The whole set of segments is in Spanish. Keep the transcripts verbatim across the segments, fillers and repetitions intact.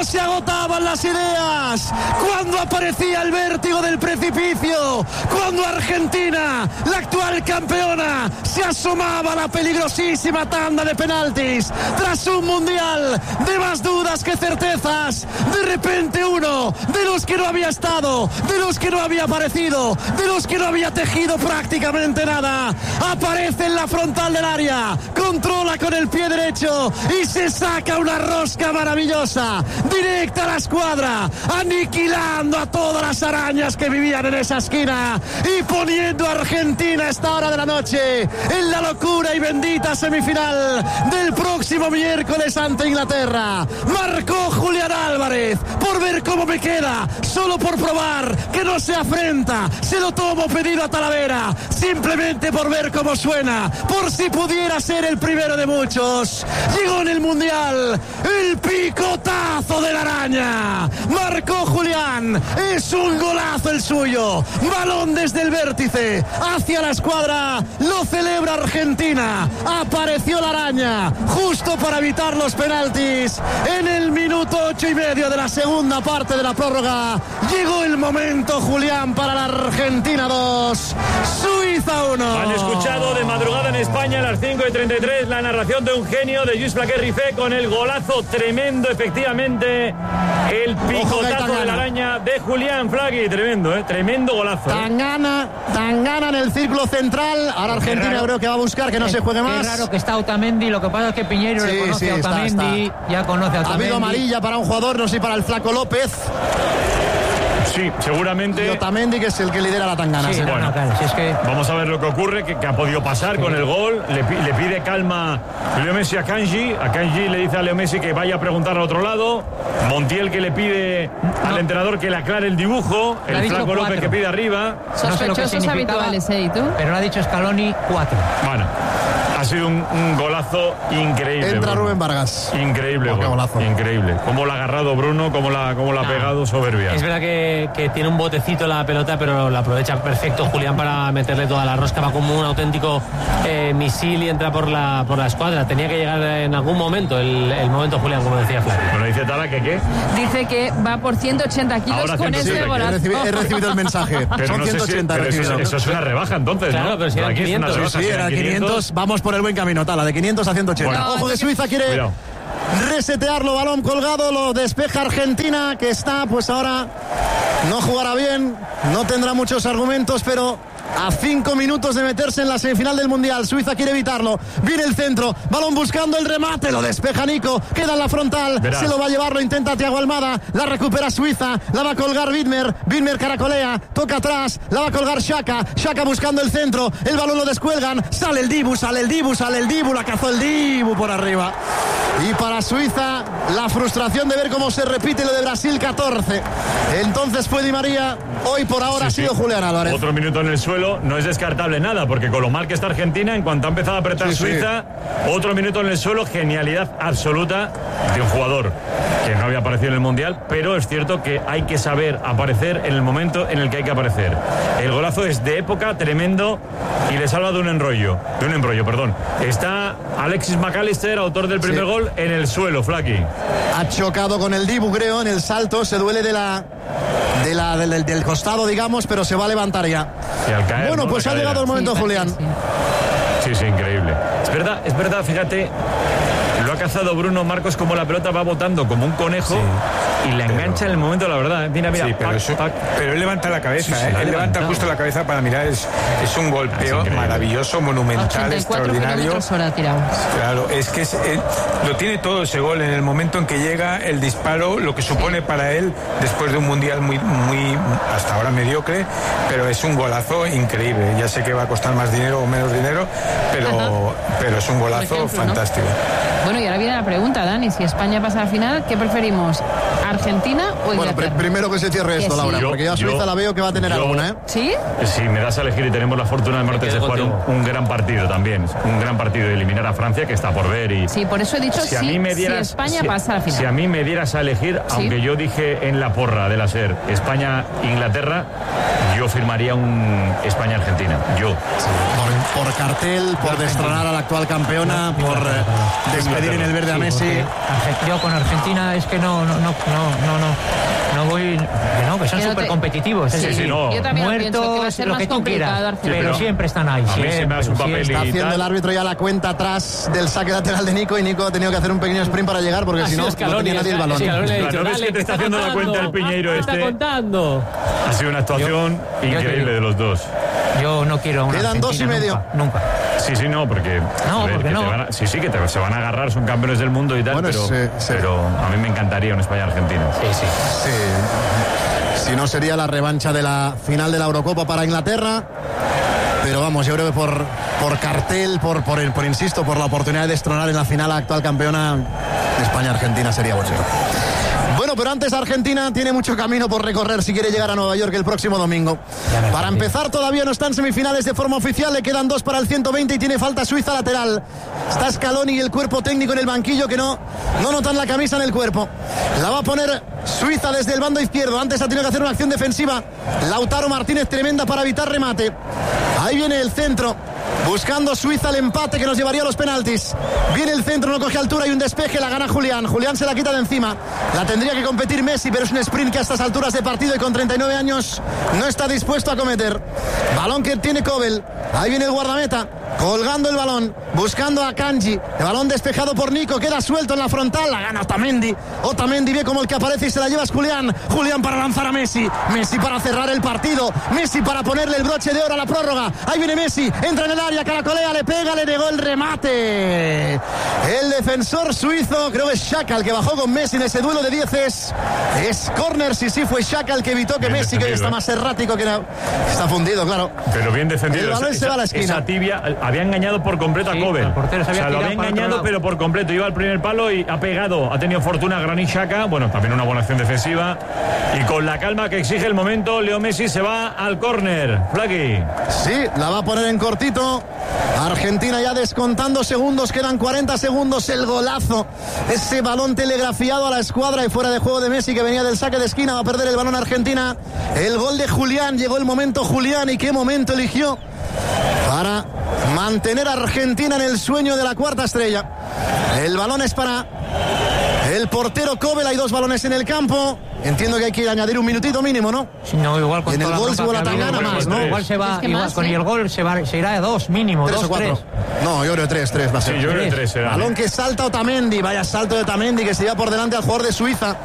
cuando se agotaban las ideas, cuando aparecía el vértigo del precipicio, cuando Argentina, la actual campeona, se asomaba a la peligrosísima tanda de penaltis tras un mundial de más dudas que certezas. De repente uno de los que no había estado, de los que no había aparecido, de los que no había tejido prácticamente nada, aparece en la frontal del área, controla con el pie derecho y se saca una rosca maravillosa directa a la escuadra, aniquilando a todas las arañas que vivían en esa esquina y poniendo a Argentina a esta hora de la noche en la locura y bendita semifinal del próximo miércoles ante Inglaterra. Marcó Julián Álvarez. Por ver cómo me queda, solo por probar que no se afrenta, se lo tomo pedido a Talavera, simplemente por ver cómo suena, por si pudiera ser el primero de muchos. Llegó en el Mundial el picotazo de la araña. Marcó Julián, es un golazo el suyo. Balón desde el vértice hacia la escuadra, lo celebra Argentina. Apareció la araña justo para evitar los penaltis en el minuto ocho y medio de la segunda parte de la prórroga. Llegó el momento, Julián, para la Argentina dos, Suiza uno. Han escuchado de madrugada en España a las cinco y treinta y tres la narración de un genio de Lluís Flaquer-Rifé con el golazo tremendo, efectivamente, el picotazo de la araña de Julián Flaqui. Tremendo, ¿eh? Tremendo golazo. ¿eh? Tangana, Tangana en el círculo central. Ahora Argentina creo que va a buscar que no se juegue más. Es raro que está Otamendi, lo que pasa es que Piñeiro sí, le conoce sí, a Otamendi, está, está. ya conoce a Otamendi. Ha habido amarilla para un jugador, no sé, para el Flaco López. Sí, seguramente. Y Otamendi, que es el que lidera la tangana. Sí, sí. Bueno, no, claro, si es que... Vamos a ver lo que ocurre, que, que ha podido pasar sí. con el gol. Le, le pide calma Leo Messi a Kanji. A Kanji le dice a Leo Messi que vaya a preguntar al otro lado. Montiel que le pide no. al entrenador que le aclare el dibujo. Le el Flaco López que pide arriba. Sospechosos no sé habituales, ¿eh? ¿Y tú? Pero lo ha dicho Scaloni cuatro. Bueno. Ha sido un, un golazo increíble. Entra Bruno. Rubén Vargas. Increíble, oh, qué golazo. Increíble. Cómo la ha agarrado Bruno, cómo la, cómo la ha pegado, soberbia. Es verdad que, que tiene un botecito la pelota, pero la aprovecha perfecto Julián para meterle toda la rosca. Va como un auténtico eh, misil y entra por la, por la escuadra. Tenía que llegar en algún momento, el, el momento Julián, como decía Flavio. Bueno, dice Tala que qué. Dice que va por ciento ochenta kilos ahora con ese golazo. He recibido, he recibido el mensaje. Pero Son no sé ciento ochenta. Si, pero eso, eso es una rebaja entonces, claro, ¿no? pero si eran quinientos. Rebaja, sí, sí, eran quinientos. Vamos por el buen camino, Tala, de quinientos a ciento ochenta. Bueno, ojo que Suiza quiere cuidado. resetearlo, balón colgado, lo despeja Argentina, que está, pues ahora no jugará bien, no tendrá muchos argumentos, pero a cinco minutos de meterse en la semifinal del Mundial. Suiza quiere evitarlo, viene el centro, balón buscando el remate, lo despeja Nico, queda en la frontal, Verás. se lo va a llevar, lo intenta Thiago Almada, la recupera Suiza, la va a colgar Widmer, Widmer caracolea, toca atrás, la va a colgar Xhaka, Xhaka buscando el centro, el balón lo descuelgan, sale el Dibu, sale el Dibu, sale el Dibu, la cazó el Dibu por arriba. Y para Suiza, la frustración de ver cómo se repite lo de Brasil catorce. Entonces fue Di María, hoy por ahora sí, ha sido sí. Julián Álvarez. Otro minuto en el suelo. No es descartable nada, porque con lo mal que está Argentina, en cuanto ha empezado a apretar sí, Suiza, sí. otro minuto en el suelo, genialidad absoluta de un jugador que no había aparecido en el Mundial, pero es cierto que hay que saber aparecer en el momento en el que hay que aparecer. El golazo es de época, tremendo, y le salva de un enrollo, de un embrollo, perdón. Está Alexis McAllister, autor del primer sí. gol, en el suelo, Flaqui. Ha chocado con el Dibu, creo, en el salto, se duele de la... De la, del, del costado, digamos, pero se va a levantar ya. Caer, bueno, ¿no? pues ha llegado el momento, sí, Julián. Sí. sí, sí, increíble. Es verdad, es verdad, fíjate, lo ha cazado Bruno Marcos como la pelota va botando como un conejo sí, y la pero... engancha en el momento, la verdad. Mira, mira. Sí, pero, pac, eso, pac. pero él levanta la cabeza, sí, sí, la ¿eh? Él levanta. levanta justo la cabeza para mirar. Es, es un golpeo es maravilloso, monumental, extraordinario. Hora tirado. Claro, es que es, eh, lo tiene todo ese gol en el momento en que llega el disparo, lo que supone sí. para él después de un mundial muy, muy hasta ahora mediocre, pero es un golazo increíble. Ya sé que va a costar más dinero o menos dinero, pero, pero es un golazo ejemplo, fantástico. ¿no? Bueno, y ahora viene la pregunta, Dani, si España pasa a la final, ¿qué preferimos? ¿Argentina o Inglaterra? Bueno, pr- primero que se cierre esto, sí. Laura, yo, porque ya Suiza yo, la veo que va a tener yo, alguna, ¿eh? ¿Sí? Si me das a elegir y tenemos la fortuna de martes de jugar un, un gran partido también, un gran partido de eliminar a Francia, que está por ver. Y sí, por eso he dicho si, a mí me dieras, si España si, pasa a la final. Si a mí me dieras a elegir, ¿sí? aunque yo dije en la porra de la SER España-Inglaterra, yo firmaría un España-Argentina. Yo. Sí, por, por cartel, por destronar a la actual campeona, por eh, despedir en el verde sí, a Messi. Yo con Argentina es que no, no, no, no, no, no, no voy, que no, que son súper competitivos. Sí, sí, sí, no. Yo también muertos, pienso que va a ser lo más que tú quieras, complicado, pero, pero siempre están ahí. A mí se me hace un papel Está y haciendo tal. el árbitro ya la cuenta atrás del saque lateral de Nico y Nico ha tenido que hacer un pequeño sprint para llegar porque Ha si no, sido no Scaloni, tenía nadie el balón. Scaloni le ha Claro, dicho, ¿no ves "Dale, que te está haciendo la contando, cuenta el Piñeiro ¿qué este? está contando? Ha sido una actuación Yo- yo te increíble digo. de los dos. Yo no quiero una Quedan dos y Argentina medio. Nunca. nunca. Sí, sí, no, porque. No, a ver, porque que no. te van a- sí, sí, que te- se van a agarrar, son campeones del mundo y tal, Bueno, pero, sí, sí. pero a mí me encantaría un España-Argentina. Sí, sí. Sí. Si no sería la revancha de la final de la Eurocopa para Inglaterra. Pero vamos, yo creo que por, por cartel, por, por, por insisto, por la oportunidad de destronar en la final a la actual campeona, España-Argentina sería bonito. Bueno, pero antes Argentina tiene mucho camino por recorrer si quiere llegar a Nueva York el próximo domingo. Para empezar, todavía no está en semifinales de forma oficial, le quedan dos para el ciento veinte y tiene falta Suiza lateral. Está Scaloni y el cuerpo técnico en el banquillo que no, no notan la camisa en el cuerpo. La va a poner Suiza desde el bando izquierdo. Antes ha tenido que hacer una acción defensiva Lautaro Martínez tremenda para evitar remate. Ahí viene el centro. Buscando Suiza el empate que nos llevaría a los penaltis. Viene el centro, no coge altura y un despeje, la gana Julián. Julián se la quita de encima. La tendría que competir Messi, pero es un sprint que a estas alturas de partido y con treinta y nueve años no está dispuesto a cometer. Balón que tiene Kobel. Ahí viene el guardameta. Colgando el balón, buscando a Kanji. El balón despejado por Nico, queda suelto en la frontal. La gana Otamendi. Otamendi ve como el que aparece y se la lleva es Julián. Julián para lanzar a Messi. Messi para cerrar el partido. Messi para ponerle el broche de oro a la prórroga. Ahí viene Messi, entra en el área, caracolea, le pega, le negó el remate. El defensor suizo, creo que es Xhaka el que bajó con Messi en ese duelo de dieces. Es córner, sí, sí, fue Xhaka el que evitó que Bien Messi, que hoy está defendido, más errático que... Está fundido, claro. Pero bien defendido. El balón esa, se va a la esa- esquina. esa tibia había engañado por completo Sí, a Kobel. el portero se había o sea, lo tirado había para otro engañado, lado. pero por completo. Iba al primer palo y ha pegado. Ha tenido fortuna Granit Xhaka. Bueno, también una buena acción defensiva. Y con la calma que exige el momento, Leo Messi se va al córner. Flaqui. Sí, la va a poner en cortito. Argentina ya descontando segundos, quedan cuarenta segundos. El golazo, ese balón telegrafiado a la escuadra y fuera de juego de Messi que venía del saque de esquina. Va a perder el balón Argentina. El gol de Julián, llegó el momento Julián y qué momento eligió para mantener a Argentina en el sueño de la cuarta estrella. El balón es para el portero Kobel. Hay dos balones en el campo. Entiendo que hay que añadir un minutito mínimo, ¿no? Si no, igual con Y en el toda gol la se vuelve bronca a que ha Tangana habido, más, ¿no? Igual se va, Es que igual más, con ¿eh? el gol se, va, se irá a dos mínimo, ¿Tres dos, o cuatro? tres. No, yo creo que tres, tres va a ser. Sí, yo creo que tres será. Balón que salta Otamendi, vaya salto de Otamendi que se lleva por delante al jugador de Suiza.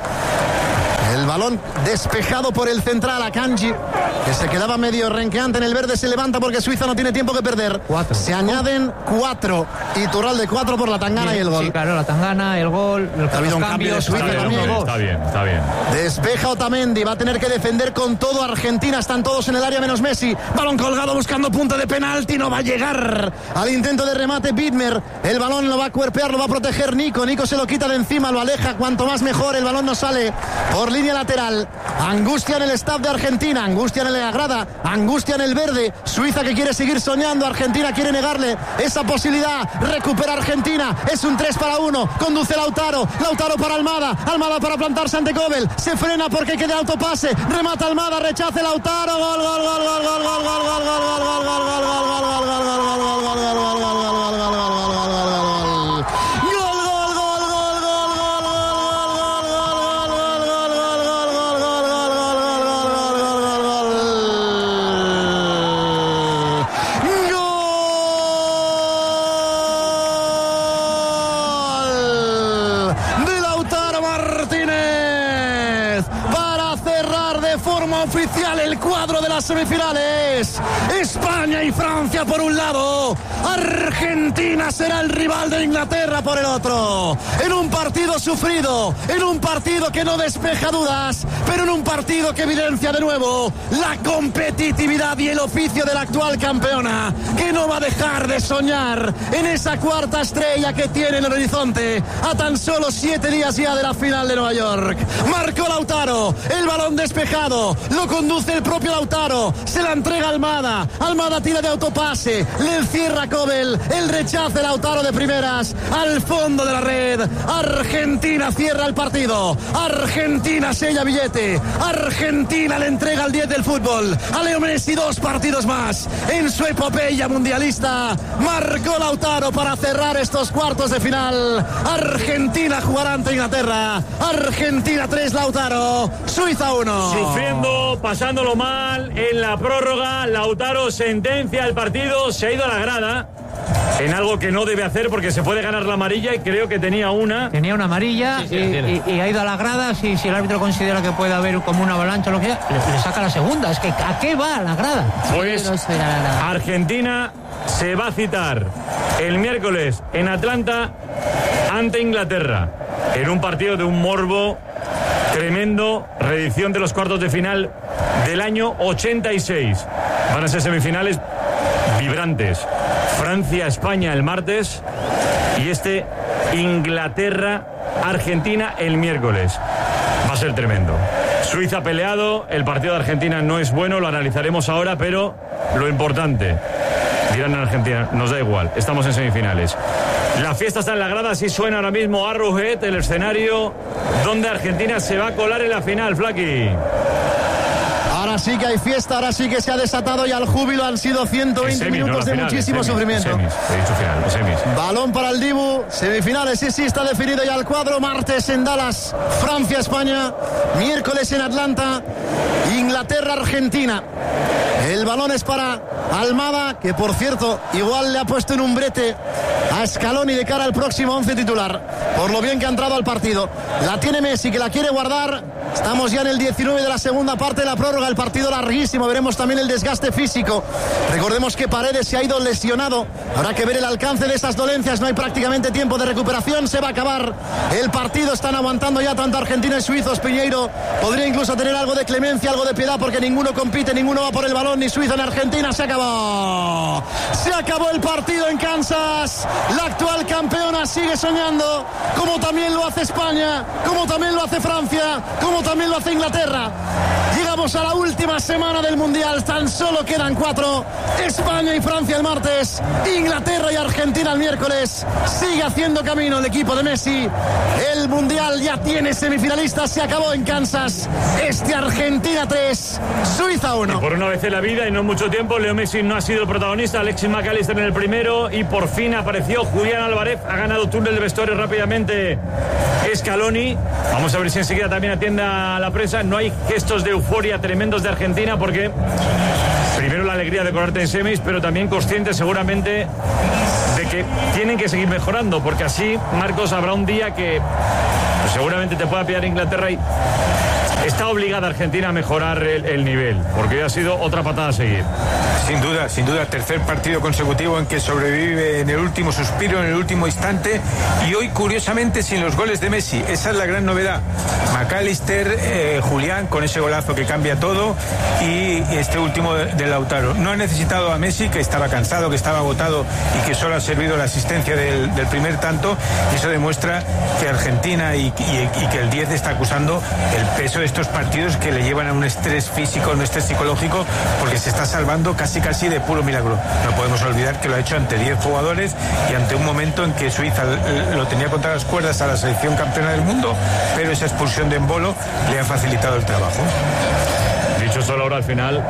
El balón despejado por el central a Kanji, que se quedaba medio renqueante en el verde, se levanta porque Suiza no tiene tiempo que perder. Cuatro. Se añaden cuatro. Iturralde cuatro por la Tangana y el gol. Sí, claro, la Tangana, el gol, el, Ha habido los un cambio de cambios, Suiza Está bien, también. uno, dos. está bien, está bien. Despeja Otamendi, va a tener que defender con todo Argentina, están todos en el área menos Messi. Balón colgado buscando punto de penalti, no va a llegar al intento de remate Widmer. El balón lo va a cuerpear, lo va a proteger Nico. Nico se lo quita de encima, lo aleja, cuanto más mejor. El balón no sale por línea lateral. Angustia en el staff de Argentina, angustia en la grada, angustia en el verde. Suiza que quiere seguir soñando, Argentina quiere negarle esa posibilidad. Recupera Argentina, es un tres para uno. Conduce Lautaro, Lautaro para Almada, Almada para plantarse ante Kobel. Se frena porque queda autopase, remata Almada, rechace Lautaro. Gol, gol, gol, gol, gol, gol, gol, gol, gol, gol, gol, gol, gol, oficial el cuadro de las semifinales. España y Francia por un lado, Argentina será el rival de Inglaterra por el otro. En un partido sufrido, en un partido que no despeja dudas, pero en un partido que evidencia de nuevo la competitividad y el oficio de la actual campeona, que no va a dejar de soñar en esa cuarta estrella que tiene en el horizonte a tan solo siete días ya de la final de Nueva York. Marcó Lautaro, el balón despejado, lo conduce el propio Lautaro. Lautaro, se la entrega Almada, Almada tira de autopase, le encierra Kobel, el rechace Lautaro de primeras, al fondo de la red. Argentina cierra el partido, Argentina sella billete, Argentina le entrega el diez del fútbol a Leo Messi, dos partidos más en su epopeya mundialista. Marcó Lautaro para cerrar estos cuartos de final. Argentina jugará ante Inglaterra, Argentina tres, Lautaro, Suiza uno. Sufriendo, pasándolo mal en la prórroga, Lautaro sentencia el partido, se ha ido a la grada en algo que no debe hacer porque se puede ganar la amarilla y creo que tenía una. Tenía una amarilla sí, sí, y, y, y ha ido a la grada. Si, si el árbitro considera que puede haber como una avalancha o lo que sea, le, le saca la segunda. Es que ¿a qué va la grada? Pues Argentina se va a citar el miércoles en Atlanta ante Inglaterra en un partido de un morbo tremendo, reedición de los cuartos de final del año ochenta y seis. Van a ser semifinales vibrantes. Francia-España el martes y este Inglaterra-Argentina el miércoles. Va a ser tremendo. Suiza peleado, el partido de Argentina no es bueno, lo analizaremos ahora, pero lo importante, dirán en Argentina, nos da igual, estamos en semifinales. La fiesta está en la grada, así suena ahora mismo Arrowhead, el escenario donde Argentina se va a colar en la final, Flaky. Ahora sí que hay fiesta, ahora sí que se ha desatado y al júbilo han sido ciento veinte semis, minutos no, de final, muchísimo semis, sufrimiento. Semis, he dicho final, semis. Balón para el Dibu, semifinales, sí, sí, está definido ya el cuadro. Martes en Dallas, Francia, España, miércoles en Atlanta, Inglaterra, Argentina. El balón es para Almada, que por cierto, igual le ha puesto en un brete a Scaloni de cara al próximo once titular, por lo bien que ha entrado al partido. La tiene Messi, que la quiere guardar. Estamos ya en el diecinueve de la segunda parte de la prórroga, el partido larguísimo, veremos también el desgaste físico. Recordemos que Paredes se ha ido lesionado, habrá que ver el alcance de esas dolencias, no hay prácticamente tiempo de recuperación, se va a acabar el partido, están aguantando ya tanto Argentina y suizos. Piñeiro podría incluso tener algo de clemencia, algo de piedad, porque ninguno compite, ninguno va por el balón, ni Suiza ni Argentina. Se acabó, se acabó el partido en Kansas. La actual campeona sigue soñando, como también lo hace España, como también lo hace Francia, como también lo hace Inglaterra. Llegamos a la última semana del Mundial, tan solo quedan cuatro. España y Francia el martes, Inglaterra y Argentina el miércoles. Sigue haciendo camino el equipo de Messi. El Mundial ya tiene semifinalistas, se acabó en Kansas. Este Argentina tres, Suiza uno. Y por una vez en la vida y no mucho tiempo, Leo Messi no ha sido el protagonista, Alexis McAllister en el primero y por fin apareció Julián Álvarez, ha ganado túnel de vestuario rápidamente Scaloni. Vamos a ver si enseguida también atiende a la prensa. No hay gestos de euforia tremendos de Argentina porque primero la alegría de colarte en semis, pero también conscientes seguramente de que tienen que seguir mejorando, porque así, Marcos, habrá un día que pues, seguramente te pueda pillar Inglaterra y está obligada Argentina a mejorar el, el nivel, porque ha sido otra patada a seguir. Sin duda, sin duda, tercer partido consecutivo en que sobrevive en el último suspiro, en el último instante, y hoy curiosamente sin los goles de Messi. Esa es la gran novedad. McAllister, eh, Julián con ese golazo que cambia todo, y este último de, de Lautaro. No ha necesitado a Messi, que estaba cansado, que estaba agotado y que solo ha servido la asistencia del, del primer tanto, y eso demuestra que Argentina y, y, y que el diez está acusando el peso de estos partidos que le llevan a un estrés físico, a un estrés psicológico, porque se está salvando casi casi de puro milagro. No podemos olvidar que lo ha hecho ante diez jugadores y ante un momento en que Suiza lo tenía contra las cuerdas a la selección campeona del mundo, pero esa expulsión de Embolo le ha facilitado el trabajo. Dicho solo ahora al final,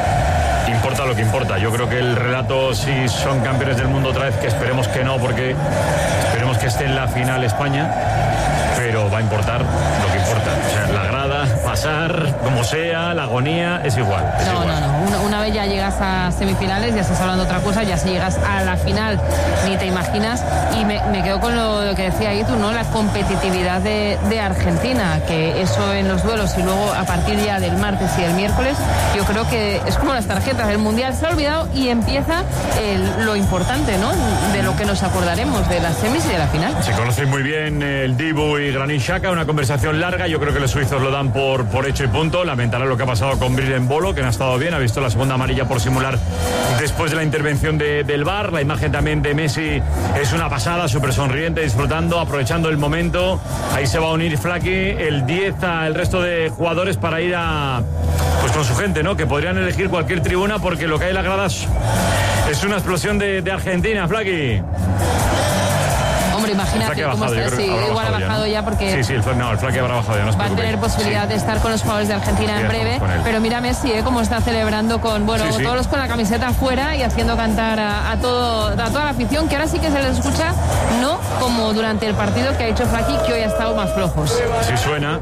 importa lo que importa. Yo creo que el relato, si son campeones del mundo otra vez, que esperemos que no, porque esperemos que esté en la final España, pero va a importar lo que importa. O sea, la grada, pasar, como sea, la agonía, es igual. Es no, igual. no, no. Una, una vez ya llegas a semifinales, ya estás hablando de otra cosa, ya si llegas a la final, ni te imaginas. Y me, me quedo con lo, lo que decía ahí tú, ¿no? La competitividad de, de Argentina, que eso en los duelos y luego a partir ya del martes y del miércoles, yo creo que es como las tarjetas. El Mundial se ha olvidado y empieza el, lo importante, ¿no? De lo que nos acordaremos de las semis y de la final. Se conocen muy bien el Dibu y Granit Xhaka, una conversación larga. Yo creo que los suizos lo dan por, por hecho y punto. Lamentará lo que ha pasado con Bril Embolo, que no ha estado bien, ha visto la segunda amarilla por simular después de la intervención de, del V A R. La imagen también de Messi es una pasada, súper sonriente, disfrutando, aprovechando el momento. Ahí se va a unir Flaky, el diez, al resto de jugadores para ir a, pues con su gente, ¿no? Que podrían elegir cualquier tribuna, porque lo que hay en las gradas es una explosión de, de Argentina, Flaky. Hombre, imagínate cómo está. Sí, igual ha bajado ya, ya porque. Sí, sí, el, no, el Flaky habrá bajado ya. No va a tener posibilidad sí. de estar con los jugadores de Argentina sí, en breve. Pero mira Messi, ¿eh? Cómo está celebrando con, bueno, sí, sí. todos con la camiseta afuera y haciendo cantar a, a, todo, a toda la afición, que ahora sí que se les escucha, no como durante el partido que ha hecho Flaky, que hoy ha estado más flojos. Sí, suena.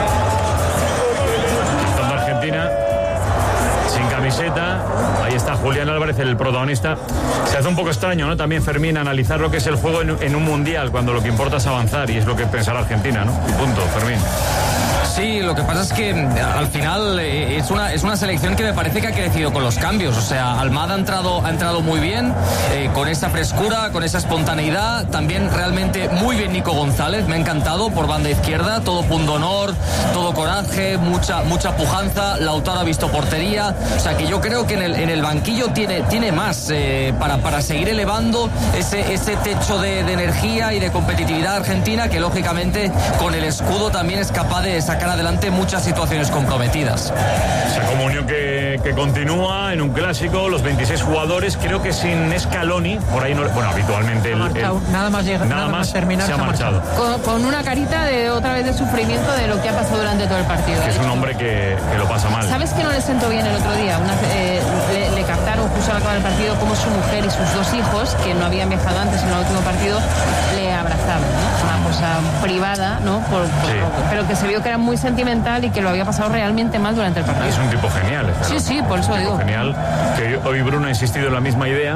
Tanto Argentina. Sin camiseta, ahí está Julián Álvarez, el protagonista. Se hace un poco extraño, ¿no? También, Fermín, analizar lo que es el juego en, en un mundial, cuando lo que importa es avanzar, y es lo que pensará Argentina, ¿no? Y punto, Fermín. Sí, lo que pasa es que al final eh, es una es una selección que me parece que ha crecido con los cambios. O sea, Almada ha entrado ha entrado muy bien, eh, con esa frescura, con esa espontaneidad. También realmente muy bien Nico González, me ha encantado por banda izquierda, todo pundonor, todo coraje, mucha mucha pujanza. Lautaro ha visto portería. O sea, que yo creo que en el en el banquillo tiene tiene más eh, para para seguir elevando ese ese techo de, de energía y de competitividad argentina, que lógicamente con el escudo también es capaz de sacar adelante muchas situaciones comprometidas. Esa comunión que, que continúa en un clásico, los veintiséis jugadores, creo que sin Scaloni, por ahí no, bueno, habitualmente el, el, nada más llega, nada, nada más terminar, se ha marchado. Con, con una carita de otra vez de sufrimiento de lo que ha pasado durante todo el partido. Que es un hombre que, que lo pasa mal. ¿Sabes que no le sentó bien el otro día? Una, eh, le, le captaron justo al acabar el partido como su mujer y sus dos hijos, que no habían viajado antes en el último partido, le abrazaban, ¿no? Una cosa privada, ¿no? Por, por, sí. Pero que se vio que era muy sentimental y que lo había pasado realmente mal durante el partido. Es un tipo genial. Sí, sí, por eso digo. Genial. Que hoy Bruno ha insistido en la misma idea.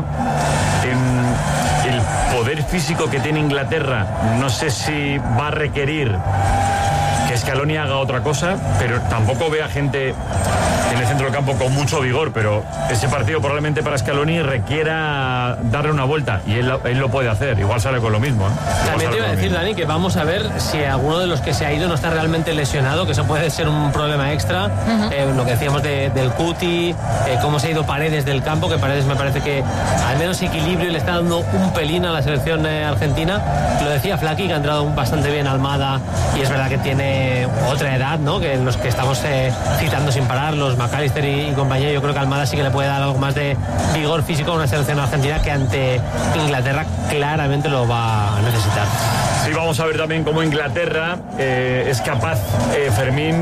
En el poder físico que tiene Inglaterra, no sé si va a requerir que Scaloni haga otra cosa, pero tampoco ve a gente en el centro del campo con mucho vigor, pero ese partido probablemente para Scaloni requiera darle una vuelta, y él, él lo puede hacer, igual sale con lo mismo, ¿eh? También te iba a decir, Dani, que vamos a ver si alguno de los que se ha ido no está realmente lesionado, que eso puede ser un problema extra. Uh-huh. eh, lo que decíamos de, del Cuti, eh, cómo se ha ido Paredes del campo, que Paredes me parece que al menos equilibrio le está dando un pelín a la selección eh, argentina. Lo decía Flaky, que ha entrado bastante bien Almada, y es verdad que tiene otra edad, ¿no? Que los que estamos eh, citando sin parar, los McAllister y, y compañía, yo creo que Almada sí que le puede dar algo más de vigor físico a una selección argentina que ante Inglaterra claramente lo va a necesitar. Sí, vamos a ver también cómo Inglaterra eh, es capaz, eh, Fermín,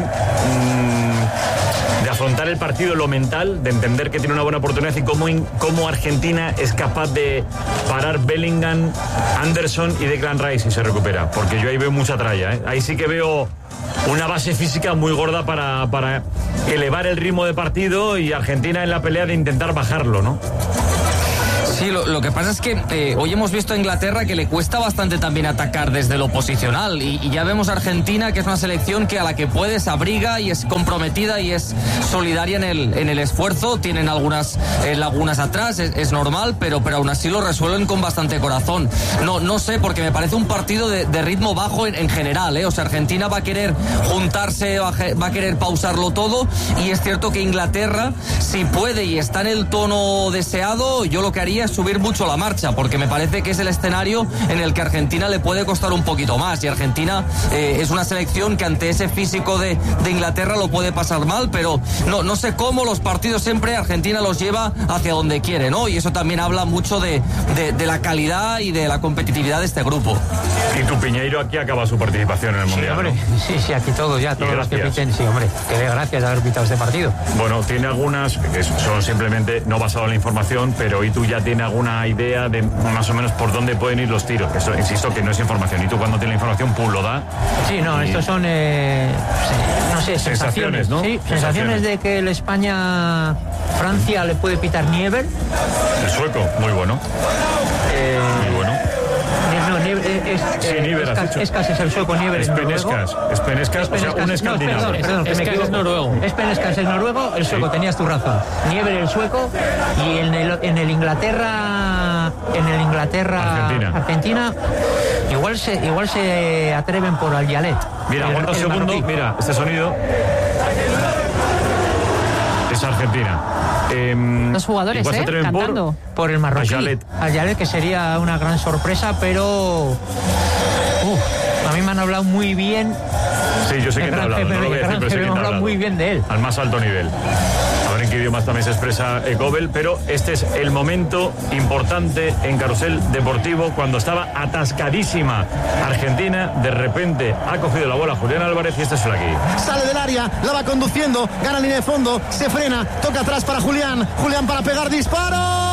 mmm, de afrontar el partido en lo mental, de entender que tiene una buena oportunidad, y cómo, cómo Argentina es capaz de parar Bellingham, Anderson y Declan Rice si se recupera, porque yo ahí veo mucha tralla, ¿eh? Ahí sí que veo una base física muy gorda para, para elevar el ritmo de partido, y Argentina en la pelea de intentar bajarlo, ¿no? Sí, lo, lo que pasa es que eh, hoy hemos visto a Inglaterra que le cuesta bastante también atacar desde lo posicional, y, y ya vemos a Argentina, que es una selección que a la que puede se abriga y es comprometida y es solidaria en el, en el esfuerzo. Tienen algunas eh, lagunas atrás, es, es normal, pero, pero aún así lo resuelven con bastante corazón. No, no sé, porque me parece un partido de, de ritmo bajo en, en general, ¿eh? O sea, Argentina va a querer juntarse, va a, va a querer pausarlo todo, y es cierto que Inglaterra, si puede y está en el tono deseado, yo lo que haría es subir mucho la marcha, porque me parece que es el escenario en el que a Argentina le puede costar un poquito más, y Argentina eh, es una selección que ante ese físico de, de Inglaterra lo puede pasar mal, pero no, no sé cómo los partidos siempre Argentina los lleva hacia donde quiere, ¿no? Y eso también habla mucho de, de, de la calidad y de la competitividad de este grupo. Y tu Piñeiro aquí acaba su participación en el Mundial, sí, hombre, ¿no? Sí, sí, aquí todo ya, todos los que piten, sí, hombre, que dé gracias de haber pitado este partido. Bueno, tiene algunas que son simplemente no basado en la información, pero y tú ya tienes alguna idea de más o menos por dónde pueden ir los tiros. Eso, insisto, que no es información, y tú cuando tienes la información, pum, lo da. Sí, no, y... estos son, eh, no sé, sensaciones, sensaciones, ¿no? Sí, sensaciones, sensaciones de que el España-Francia le puede pitar Niever. El sueco, muy bueno. Eh... Muy bueno. No, Niever, es, sí, eh, Niever, Escas, Escas es el sueco, Niever es Penescas, es Penescas, o sea, un escandinavo. No, perdón, perdón, que Escas me es noruego. Es Penescas, es noruego, el sueco, sí. Tenías tu razón. Niever el sueco, y en el, en el Inglaterra, en el Inglaterra Argentina, Argentina igual se igual se atreven por Al Yalet. Mira, aguanta un segundo, marroquí. Mira, este sonido. Es Argentina. Eh, Los jugadores, igual se ¿eh? atreven Cantando. por, Por el marroquí. Ajalet. Ajalet, que sería una gran sorpresa, pero... Uf, a mí me han hablado muy bien. Sí, yo sé El quién te ha gran hablado, jefe no lo voy a Miguel decir, pero sé Ángel, quién te me ha ha hablado hablado. muy bien de él. Al más alto nivel. A ver en qué idiomas también se expresa Gobel, pero este es el momento importante en Carrusel Deportivo, cuando estaba atascadísima Argentina, de repente ha cogido la bola Julián Álvarez y este es Flaky. Sale del área, la va conduciendo, gana línea de fondo, se frena, toca atrás para Julián, Julián para pegar disparo.